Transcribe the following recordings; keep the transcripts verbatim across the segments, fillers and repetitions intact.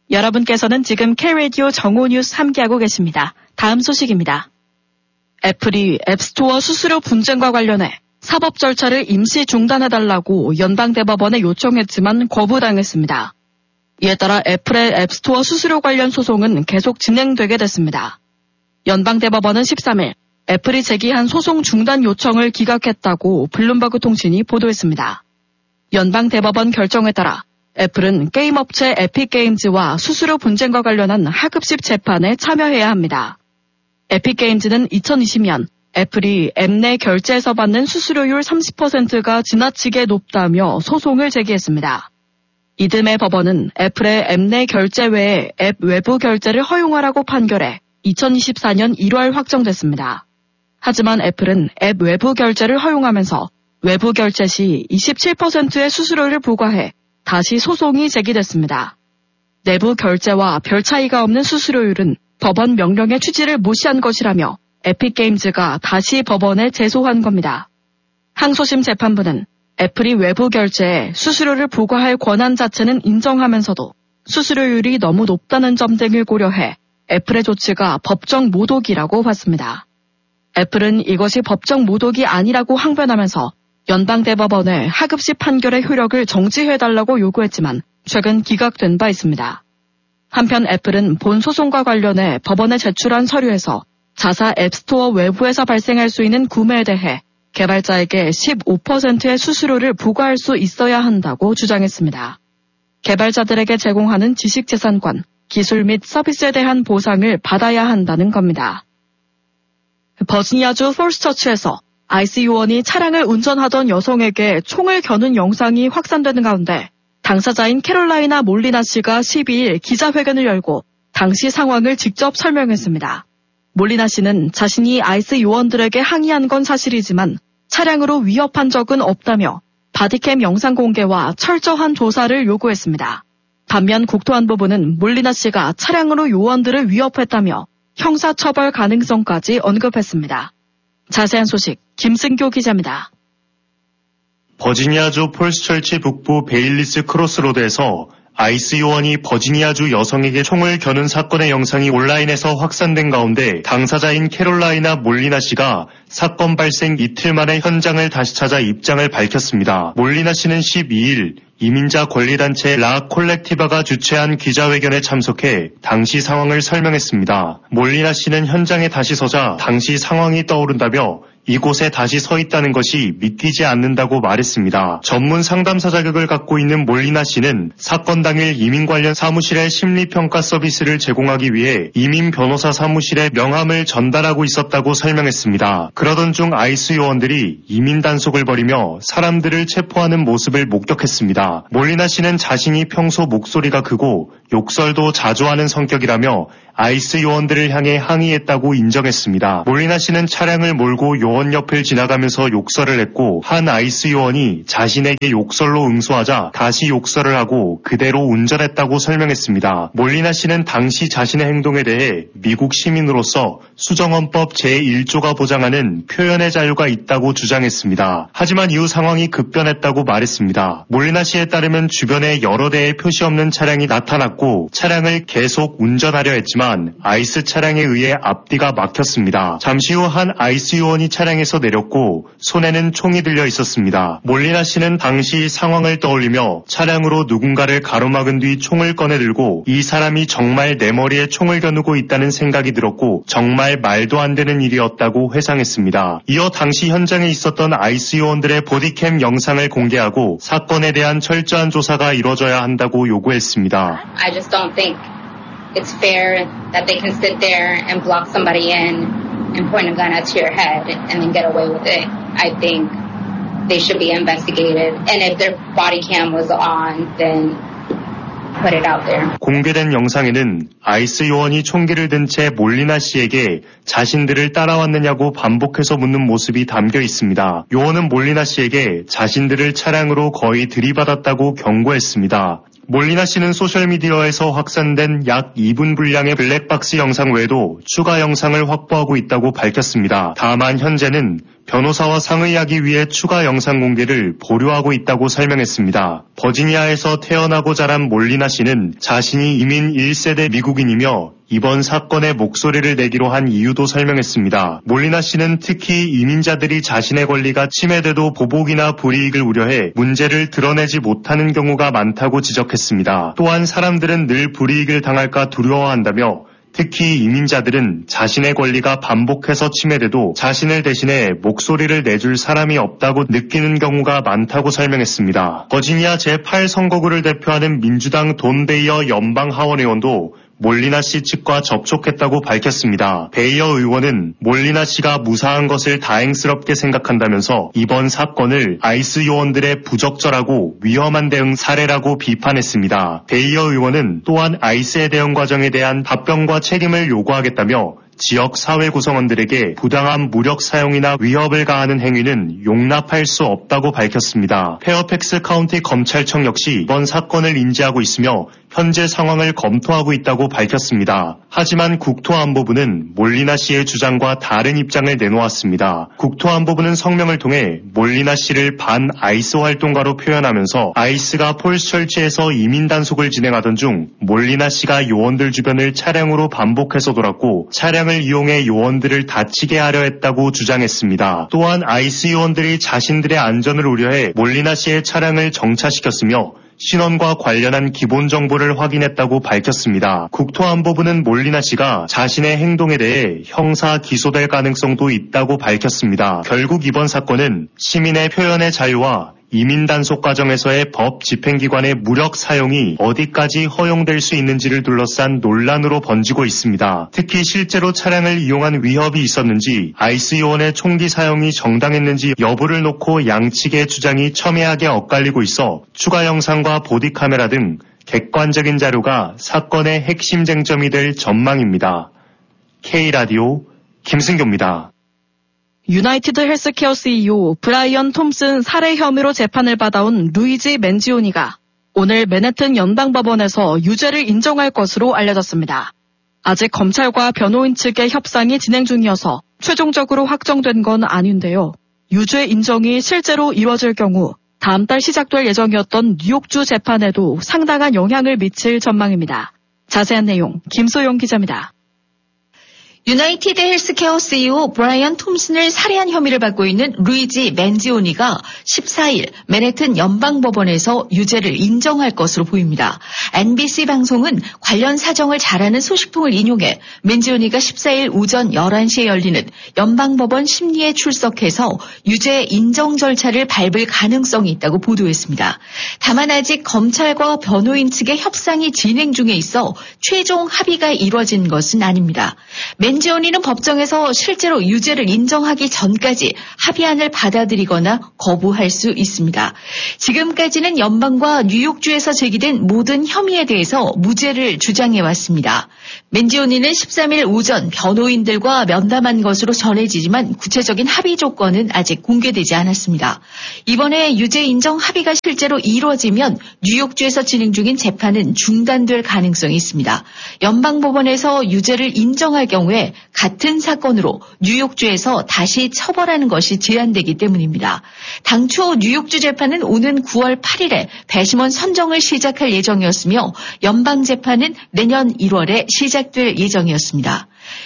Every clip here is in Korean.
여러분께서는 지금 K-라디오 정오 뉴스 함께하고 계십니다. 다음 소식입니다. 애플이 앱스토어 수수료 분쟁과 관련해 사법 절차를 임시 중단해달라고 연방대법원에 요청했지만 거부당했습니다. 이에 따라 애플의 앱스토어 수수료 관련 소송은 계속 진행되게 됐습니다. 연방대법원은 십삼 일 애플이 제기한 소송 중단 요청을 기각했다고 블룸버그 통신이 보도했습니다. 연방대법원 결정에 따라 애플은 게임업체 에픽게임즈와 수수료 분쟁과 관련한 하급식 재판에 참여해야 합니다. 에픽게임즈는 이천이십 년 애플이 앱 내 결제에서 받는 수수료율 삼십 퍼센트가 지나치게 높다며 소송을 제기했습니다. 이듬해 법원은 애플의 앱 내 결제 외에 앱 외부 결제를 허용하라고 판결해 이천이십사 년 일월 확정됐습니다. 하지만 애플은 앱 외부 결제를 허용하면서 외부 결제 시 이십칠 퍼센트의 수수료를 부과해 다시 소송이 제기됐습니다. 내부 결제와 별 차이가 없는 수수료율은 법원 명령의 취지를 무시한 것이라며 에픽게임즈가 다시 법원에 제소한 겁니다. 항소심 재판부는 애플이 외부 결제에 수수료를 부과할 권한 자체는 인정하면서도 수수료율이 너무 높다는 점 등을 고려해 애플의 조치가 법적 모독이라고 봤습니다. 애플은 이것이 법적 모독이 아니라고 항변하면서 연방대법원의 하급식 판결의 효력을 정지해달라고 요구했지만 최근 기각된 바 있습니다. 한편 애플은 본 소송과 관련해 법원에 제출한 서류에서 자사 앱스토어 외부에서 발생할 수 있는 구매에 대해 개발자에게 십오 퍼센트의 수수료를 부과할 수 있어야 한다고 주장했습니다. 개발자들에게 제공하는 지식재산권, 기술 및 서비스에 대한 보상을 받아야 한다는 겁니다. 버지니아주 폴스처치에서 아이씨 요원이 차량을 운전하던 여성에게 총을 겨눈 영상이 확산되는 가운데 당사자인 캐롤라이나 몰리나 씨가 십이 일 기자회견을 열고 당시 상황을 직접 설명했습니다. 몰리나 씨는 자신이 아이씨 요원들에게 항의한 건 사실이지만 차량으로 위협한 적은 없다며 바디캠 영상 공개와 철저한 조사를 요구했습니다. 반면 국토안보부는 몰리나 씨가 차량으로 요원들을 위협했다며 형사처벌 가능성까지 언급했습니다. 자세한 소식 김승교 기자입니다. 버지니아주 폴스처치 북부 베일리스 크로스로드에서 아이씨 요원이 버지니아주 여성에게 총을 겨눈 사건의 영상이 온라인에서 확산된 가운데 당사자인 캐롤라이나 몰리나 씨가 사건 발생 이틀 만에 현장을 다시 찾아 입장을 밝혔습니다. 몰리나 씨는 십이 일 이민자 권리단체 라 콜렉티바가 주최한 기자회견에 참석해 당시 상황을 설명했습니다. 몰리나 씨는 현장에 다시 서자 당시 상황이 떠오른다며 이곳에 다시 서 있다는 것이 믿기지 않는다고 말했습니다. 전문 상담사 자격을 갖고 있는 몰리나 씨는 사건 당일 이민 관련 사무실에 심리평가 서비스를 제공하기 위해 이민 변호사 사무실에 명함을 전달하고 있었다고 설명했습니다. 그러던 중 아이씨 요원들이 이민 단속을 벌이며 사람들을 체포하는 모습을 목격했습니다. 몰리나 씨는 자신이 평소 목소리가 크고 욕설도 자주 하는 성격이라며 아이씨 요원들을 향해 항의했다고 인정했습니다. 몰리나 씨는 차량을 몰고 요원 옆을 지나가면서 욕설을 했고 한 아이씨 요원이 자신에게 욕설로 응수하자 다시 욕설을 하고 그대로 운전했다고 설명했습니다. 몰리나 씨는 당시 자신의 행동에 대해 미국 시민으로서 수정헌법 제일 조가 보장하는 표현의 자유가 있다고 주장했습니다. 하지만 이후 상황이 급변했다고 말했습니다. 몰리나 씨에 따르면 주변에 여러 대의 표시 없는 차량이 나타났고 차량을 계속 운전하려 했지만 아이씨 차량에 의해 앞뒤가 막혔습니다. 잠시 후 한 아이씨 요원이 차량에서 내렸고 손에는 총이 들려 있었습니다. 몰리나 씨는 당시 상황을 떠올리며 차량으로 누군가를 가로막은 뒤 총을 꺼내들고 이 사람이 정말 내 머리에 총을 겨누고 있다는 생각이 들었고 정말 말도 안 되는 일이었다고 회상했습니다. 이어 당시 현장에 있었던 아이씨 요원들의 보디캠 영상을 공개하고 사건에 대한 철저한 조사가 이뤄져야 한다고 요구했습니다. I just don't think it's fair that they can sit there and block somebody in and point a gun at your head and then get away with it. I think they should be investigated. And if their body cam was on, then put it out there. 공개된 영상에는 아이씨 요원이 총기를 든 채 몰리나 씨에게 자신들을 따라왔느냐고 반복해서 묻는 모습이 담겨 있습니다. 요원은 몰리나 씨에게 자신들을 차량으로 거의 들이받았다고 경고했습니다. 몰리나 씨는 소셜미디어에서 확산된 약 이 분 분량의 블랙박스 영상 외에도 추가 영상을 확보하고 있다고 밝혔습니다. 다만 현재는 변호사와 상의하기 위해 추가 영상 공개를 보류하고 있다고 설명했습니다. 버지니아에서 태어나고 자란 몰리나 씨는 자신이 이민 일 세대 미국인이며 이번 사건에 목소리를 내기로 한 이유도 설명했습니다. 몰리나 씨는 특히 이민자들이 자신의 권리가 침해돼도 보복이나 불이익을 우려해 문제를 드러내지 못하는 경우가 많다고 지적했습니다. 또한 사람들은 늘 불이익을 당할까 두려워한다며 특히 이민자들은 자신의 권리가 반복해서 침해돼도 자신을 대신해 목소리를 내줄 사람이 없다고 느끼는 경우가 많다고 설명했습니다. 버지니아 제팔 선거구를 대표하는 민주당 돈 베이어 연방하원의원도 몰리나 씨 측과 접촉했다고 밝혔습니다. 베이어 의원은 몰리나 씨가 무사한 것을 다행스럽게 생각한다면서 이번 사건을 아이스 요원들의 부적절하고 위험한 대응 사례라고 비판했습니다. 베이어 의원은 또한 아이스의 대응 과정에 대한 답변과 책임을 요구하겠다며 지역 사회 구성원들에게 부당한 무력 사용이나 위협을 가하는 행위는 용납할 수 없다고 밝혔습니다. 페어팩스 카운티 검찰청 역시 이번 사건을 인지하고 있으며 현재 상황을 검토하고 있다고 밝혔습니다. 하지만 국토안보부는 몰리나 씨의 주장과 다른 입장을 내놓았습니다. 국토안보부는 성명을 통해 몰리나 씨를 반 아이스 활동가로 표현하면서 아이스가 폴스철치에서 이민 단속을 진행하던 중 몰리나 씨가 요원들 주변을 차량으로 반복해서 돌았고 차량을 이용해 요원들을 다치게 하려 했다고 주장했습니다. 또한 아이스 요원들이 자신들의 안전을 우려해 몰리나 씨의 차량을 정차시켰으며 신원과 관련한 기본 정보를 확인했다고 밝혔습니다. 국토안보부는 몰리나 씨가 자신의 행동에 대해 형사 기소될 가능성도 있다고 밝혔습니다. 결국 이번 사건은 시민의 표현의 자유와 이민 단속 과정에서의 법 집행기관의 무력 사용이 어디까지 허용될 수 있는지를 둘러싼 논란으로 번지고 있습니다. 특히 실제로 차량을 이용한 위협이 있었는지 아이스 요원의 총기 사용이 정당했는지 여부를 놓고 양측의 주장이 첨예하게 엇갈리고 있어 추가 영상과 보디카메라 등 객관적인 자료가 사건의 핵심 쟁점이 될 전망입니다. K라디오 김승교입니다. 유나이티드 헬스케어 씨이오 브라이언 톰슨 살해 혐의로 재판을 받아온 루이지 맨지오니가 오늘 맨해튼 연방법원에서 유죄를 인정할 것으로 알려졌습니다. 아직 검찰과 변호인 측의 협상이 진행 중이어서 최종적으로 확정된 건 아닌데요. 유죄 인정이 실제로 이뤄질 경우 다음 달 시작될 예정이었던 뉴욕주 재판에도 상당한 영향을 미칠 전망입니다. 자세한 내용 김소영 기자입니다. 유나이티드 헬스케어 씨이오 브라이언 톰슨을 살해한 혐의를 받고 있는 루이지 맨지오니가 십사일 맨해튼 연방법원에서 유죄를 인정할 것으로 보입니다. 엔비씨 방송은 관련 사정을 잘 아는 소식통을 인용해 맨지오니가 십사일 오전 열한 시에 열리는 연방법원 심리에 출석해서 유죄 인정 절차를 밟을 가능성이 있다고 보도했습니다. 다만 아직 검찰과 변호인 측의 협상이 진행 중에 있어 최종 합의가 이뤄진 것은 아닙니다. 맨지오니는 법정에서 실제로 유죄를 인정하기 전까지 합의안을 받아들이거나 거부할 수 있습니다. 지금까지는 연방과 뉴욕주에서 제기된 모든 혐의에 대해서 무죄를 주장해왔습니다. 맨지오니는 십삼일 오전 변호인들과 면담한 것으로 전해지지만 구체적인 합의 조건은 아직 공개되지 않았습니다. 이번에 유죄 인정 합의가 실제로 이루어지면 뉴욕주에서 진행 중인 재판은 중단될 가능성이 있습니다. 연방법원에서 유죄를 인정할 경우에 같은 사건으로 뉴욕주에서 다시 처벌하는 것이 제한되기 때문입니다. 당초 뉴욕주 재판은 오는 구월 팔일에 배심원 선정을 시작할 예정이었으며 연방재판은 내년 일월에 시작될 예정이었습니다.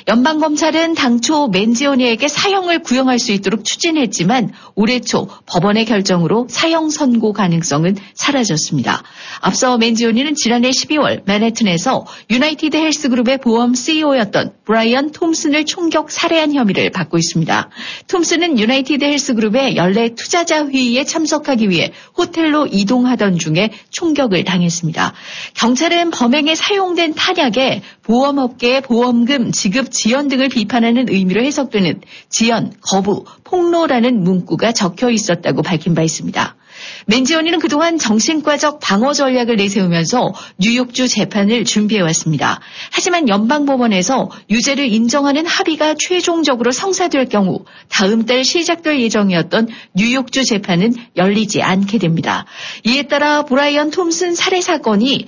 연방검찰은 당초 맨지오니에게 사형을 구형할 수 있도록 추진했지만 올해 초 법원의 결정으로 사형 선고 가능성은 사라졌습니다. 앞서 맨지오니는 지난해 십이월 맨해튼에서 유나이티드 헬스그룹의 보험 씨이오였던 브라이언 톰슨을 총격 살해한 혐의를 받고 있습니다. 톰슨은 유나이티드 헬스그룹의 연례 투자자 회의에 참석하기 위해 호텔로 이동하던 중에 총격을 당했습니다. 경찰은 범행에 사용된 탄약에 보험업계의 보험금 지급 지연 등을 비판하는 의미로 해석되는 지연, 거부, 폭로라는 문구가 적혀 있었다고 밝힌 바 있습니다. 맨지오니는 그동안 정신과적 방어 전략을 내세우면서 뉴욕주 재판을 준비해왔습니다. 하지만 연방법원에서 유죄를 인정하는 합의가 최종적으로 성사될 경우 다음 달 시작될 예정이었던 뉴욕주 재판은 열리지 않게 됩니다. 이에 따라 브라이언 톰슨 살해 사건이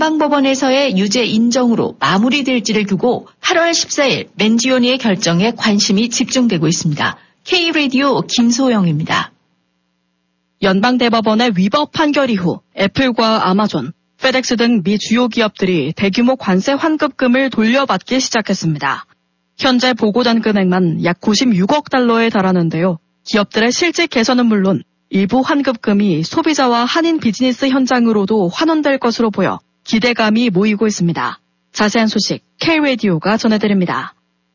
연방법원에서의 유죄 인정으로 마무리될지를 두고 팔월 십사일 맨지오니의 결정에 관심이 집중되고 있습니다. K-라디오 김소영입니다. 연방대법원의 위법 판결 이후 애플과 아마존, 페덱스 등 미 주요 기업들이 대규모 관세 환급금을 돌려받기 시작했습니다. 현재 보고된 금액만 약 구십육억 달러에 달하는데요. 기업들의 실질 개선은 물론 일부 환급금이 소비자와 한인 비즈니스 현장으로도 환원될 것으로 보여 기대감이 모이고 있습니다. 자세한 소식 K-라디오가 전해드립니다.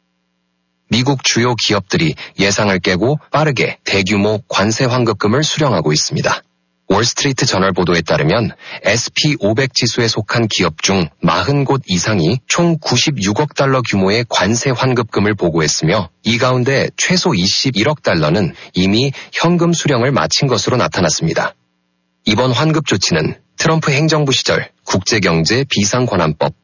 미국 주요 기업들이 예상을 깨고 빠르게 대규모 관세 환급금을 수령하고 있습니다. 월스트리트 저널 보도에 따르면 에스피 오백 지수에 속한 기업 중 사십 곳 이상이 총 구십육억 달러 규모의 관세 환급금을 보고했으며 이 가운데 최소 이십일억 달러는 이미 현금 수령을 마친 것으로 나타났습니다. 이번 환급 조치는 트럼프 행정부 시절 국제경제 비상권한법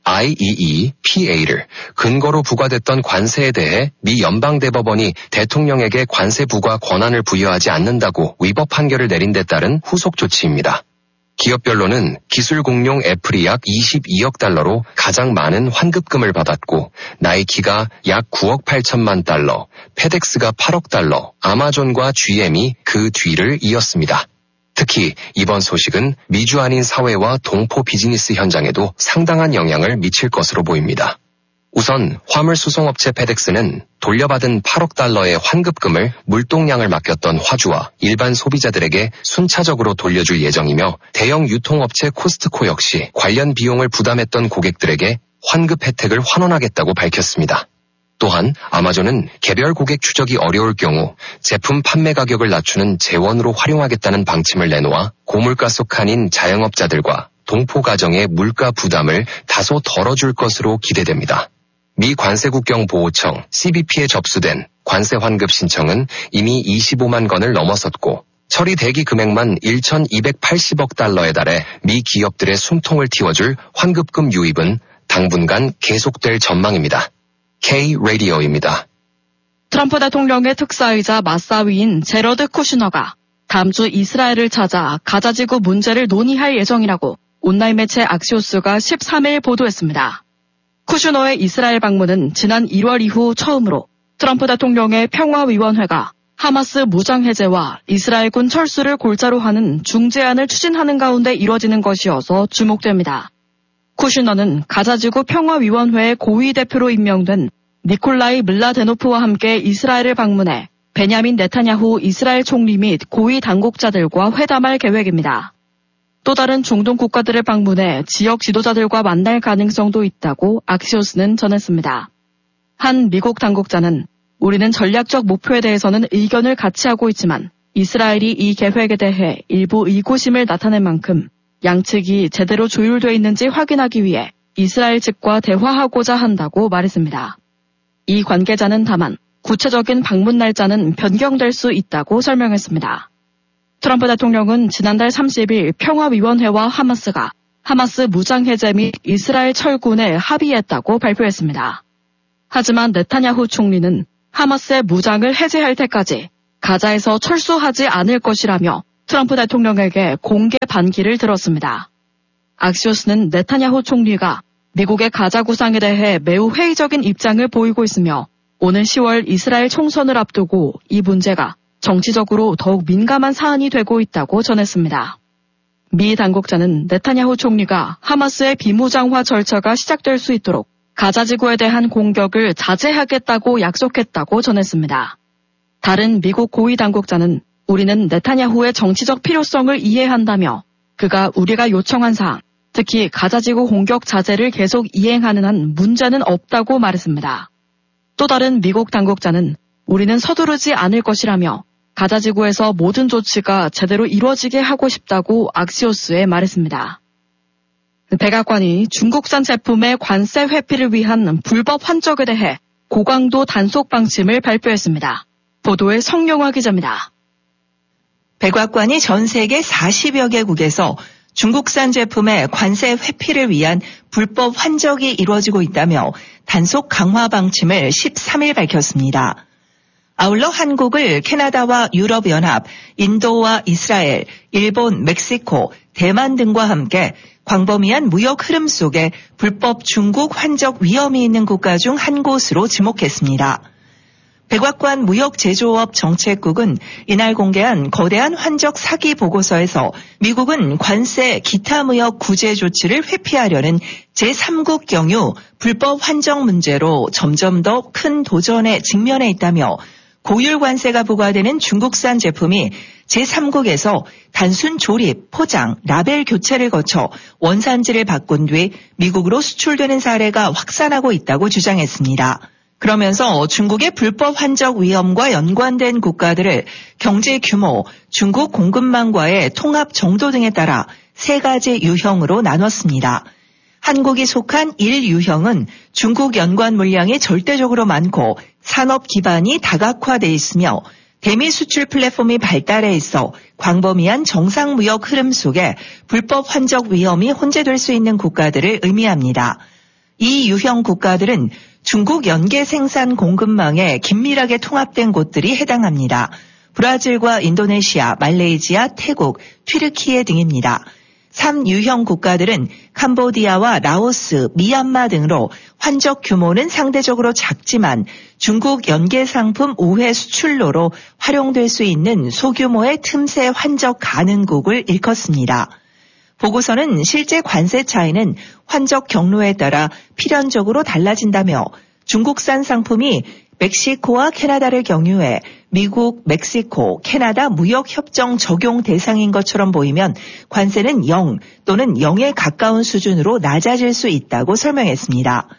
아이이이피에이를 근거로 부과됐던 관세에 대해 미 연방대법원이 대통령에게 관세 부과 권한을 부여하지 않는다고 위법 판결을 내린 데 따른 후속 조치입니다. 기업별로는 기술 공룡 애플이 약 이십이억 달러로 가장 많은 환급금을 받았고 나이키가 약 구억 팔천만 달러, 페덱스가 팔억 달러, 아마존과 지엠이 그 뒤를 이었습니다. 특히 이번 소식은 미주 아닌 사회와 동포 비즈니스 현장에도 상당한 영향을 미칠 것으로 보입니다. 우선 화물수송업체 페덱스는 돌려받은 팔억 달러의 환급금을 물동량을 맡겼던 화주와 일반 소비자들에게 순차적으로 돌려줄 예정이며 대형 유통업체 코스트코 역시 관련 비용을 부담했던 고객들에게 환급 혜택을 환원하겠다고 밝혔습니다. 또한 아마존은 개별 고객 추적이 어려울 경우 제품 판매 가격을 낮추는 재원으로 활용하겠다는 방침을 내놓아 고물가 속 한인 자영업자들과 동포 가정의 물가 부담을 다소 덜어줄 것으로 기대됩니다. 미 관세국경보호청 씨비피에 접수된 관세 환급 신청은 이미 이십오만 건을 넘어섰고 처리 대기 금액만 천이백팔십억 달러에 달해 미 기업들의 숨통을 틔워줄 환급금 유입은 당분간 계속될 전망입니다. K-라디오입니다. 트럼프 대통령의 특사이자 맞사위인 제러드 쿠슈너가 다음 주 이스라엘을 찾아 가자지구 문제를 논의할 예정이라고 온라인 매체 악시오스가 십삼 일 보도했습니다. 쿠슈너의 이스라엘 방문은 지난 일월 이후 처음으로 트럼프 대통령의 평화위원회가 하마스 무장해제와 이스라엘군 철수를 골자로 하는 중재안을 추진하는 가운데 이뤄지는 것이어서 주목됩니다. 쿠슈너는 가자지구 평화위원회의 고위 대표로 임명된 니콜라이 물라데노프와 함께 이스라엘을 방문해 베냐민 네타냐후 이스라엘 총리 및 고위 당국자들과 회담할 계획입니다. 또 다른 중동 국가들을 방문해 지역 지도자들과 만날 가능성도 있다고 악시오스는 전했습니다. 한 미국 당국자는 우리는 전략적 목표에 대해서는 의견을 같이 하고 있지만 이스라엘이 이 계획에 대해 일부 의구심을 나타낸 만큼 양측이 제대로 조율되어 있는지 확인하기 위해 이스라엘 측과 대화하고자 한다고 말했습니다. 이 관계자는 다만 구체적인 방문 날짜는 변경될 수 있다고 설명했습니다. 트럼프 대통령은 지난달 삼십 일 평화위원회와 하마스가 하마스 무장해제 및 이스라엘 철군에 합의했다고 발표했습니다. 하지만 네타냐후 총리는 하마스의 무장을 해제할 때까지 가자에서 철수하지 않을 것이라며 트럼프 대통령에게 공개 반기를 들었습니다. 악시오스는 네타냐후 총리가 미국의 가자 구상에 대해 매우 회의적인 입장을 보이고 있으며 오는 시월 이스라엘 총선을 앞두고 이 문제가 정치적으로 더욱 민감한 사안이 되고 있다고 전했습니다. 미 당국자는 네타냐후 총리가 하마스의 비무장화 절차가 시작될 수 있도록 가자지구에 대한 공격을 자제하겠다고 약속했다고 전했습니다. 다른 미국 고위 당국자는 우리는 네타냐후의 정치적 필요성을 이해한다며 그가 우리가 요청한 사항, 특히 가자지구 공격 자제를 계속 이행하는 한 문제는 없다고 말했습니다. 또 다른 미국 당국자는 우리는 서두르지 않을 것이라며 가자지구에서 모든 조치가 제대로 이루어지게 하고 싶다고 악시오스에 말했습니다. 백악관이 중국산 제품의 관세 회피를 위한 불법 환적에 대해 고강도 단속 방침을 발표했습니다. 보도의 성용화 기자입니다. 백악관이 전 세계 사십여 개국에서 중국산 제품의 관세 회피를 위한 불법 환적이 이루어지고 있다며 단속 강화 방침을 십삼 일 밝혔습니다. 아울러 한국을 캐나다와 유럽연합, 인도와 이스라엘, 일본, 멕시코, 대만 등과 함께 광범위한 무역 흐름 속에 불법 중국 환적 위험이 있는 국가 중 한 곳으로 지목했습니다. 백악관 무역제조업 정책국은 이날 공개한 거대한 환적 사기 보고서에서 미국은 관세 기타 무역 구제 조치를 회피하려는 제삼국 경유 불법 환적 문제로 점점 더 큰 도전에 직면해 있다며 고율 관세가 부과되는 중국산 제품이 제삼국에서 단순 조립, 포장, 라벨 교체를 거쳐 원산지를 바꾼 뒤 미국으로 수출되는 사례가 확산하고 있다고 주장했습니다. 그러면서 중국의 불법 환적 위험과 연관된 국가들을 경제 규모, 중국 공급망과의 통합 정도 등에 따라 세 가지 유형으로 나눴습니다. 한국이 속한 일 유형은 중국 연관 물량이 절대적으로 많고 산업 기반이 다각화돼 있으며 대미 수출 플랫폼이 발달해 있어 광범위한 정상 무역 흐름 속에 불법 환적 위험이 혼재될 수 있는 국가들을 의미합니다. 이 유형 국가들은 중국 연계 생산 공급망에 긴밀하게 통합된 곳들이 해당합니다. 브라질과 인도네시아, 말레이시아, 태국, 튀르키예 등입니다. 삼 유형 국가들은 캄보디아와 라오스, 미얀마 등으로 환적 규모는 상대적으로 작지만 중국 연계 상품 우회 수출로로 활용될 수 있는 소규모의 틈새 환적 가능국을 일컫습니다. 보고서는 실제 관세 차이는 환적 경로에 따라 필연적으로 달라진다며 중국산 상품이 멕시코와 캐나다를 경유해 미국, 멕시코, 캐나다 무역협정 적용 대상인 것처럼 보이면 관세는 영 또는 영에 가까운 수준으로 낮아질 수 있다고 설명했습니다.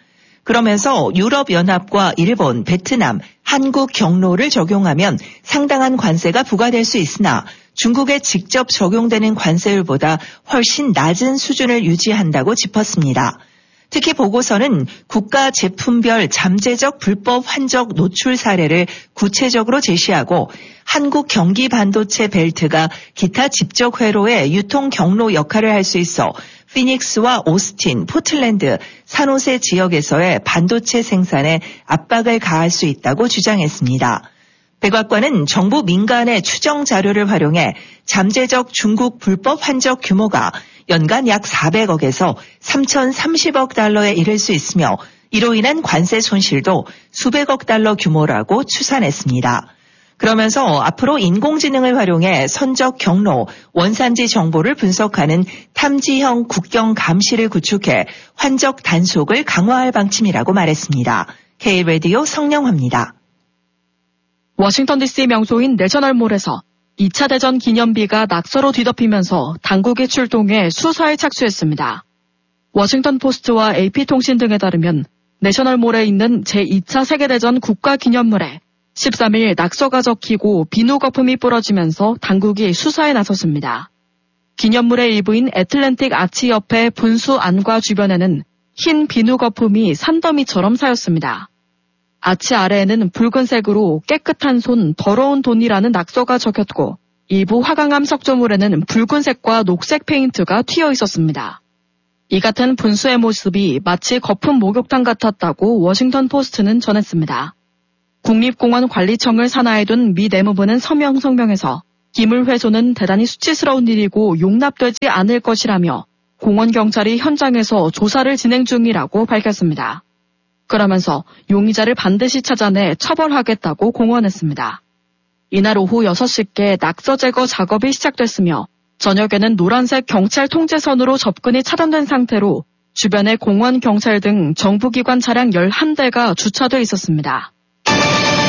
그러면서 유럽연합과 일본, 베트남, 한국 경로를 적용하면 상당한 관세가 부과될 수 있으나 중국에 직접 적용되는 관세율보다 훨씬 낮은 수준을 유지한다고 짚었습니다. 특히 보고서는 국가 제품별 잠재적 불법 환적 노출 사례를 구체적으로 제시하고 한국 경기 반도체 벨트가 기타 집적 회로의 유통 경로 역할을 할 수 있어 피닉스와 오스틴, 포틀랜드, 산호세 지역에서의 반도체 생산에 압박을 가할 수 있다고 주장했습니다. 백악관은 정부 민간의 추정 자료를 활용해 잠재적 중국 불법 환적 규모가 연간 약 사백억에서 삼천삼십억 달러에 이를 수 있으며 이로 인한 관세 손실도 수백억 달러 규모라고 추산했습니다. 그러면서 앞으로 인공지능을 활용해 선적 경로, 원산지 정보를 분석하는 탐지형 국경 감시를 구축해 환적 단속을 강화할 방침이라고 말했습니다. K-라디오 성령화입니다. 워싱턴 디씨 명소인 내셔널몰에서 이 차 대전 기념비가 낙서로 뒤덮이면서 당국이 출동해 수사에 착수했습니다. 워싱턴 포스트와 에이피통신 등에 따르면 내셔널몰에 있는 제이 차 세계대전 국가기념물에 십삼 일 낙서가 적히고 비누 거품이 뿌려지면서 당국이 수사에 나섰습니다. 기념물의 일부인 애틀랜틱 아치 옆의 분수 안과 주변에는 흰 비누 거품이 산더미처럼 쌓였습니다. 아치 아래에는 붉은색으로 깨끗한 손, 더러운 돈이라는 낙서가 적혔고 일부 화강암 석조물에는 붉은색과 녹색 페인트가 튀어 있었습니다. 이 같은 분수의 모습이 마치 거품 목욕탕 같았다고 워싱턴 포스트는 전했습니다. 국립공원관리청을 산하에 둔 미 내무부는 서명 성명에서 기물 훼손은 대단히 수치스러운 일이고 용납되지 않을 것이라며 공원경찰이 현장에서 조사를 진행 중이라고 밝혔습니다. 그러면서 용의자를 반드시 찾아내 처벌하겠다고 공언했습니다. 이날 오후 여섯 시께 낙서 제거 작업이 시작됐으며 저녁에는 노란색 경찰 통제선으로 접근이 차단된 상태로 주변에 공원 경찰 등 정부기관 차량 열한 대가 주차돼 있었습니다.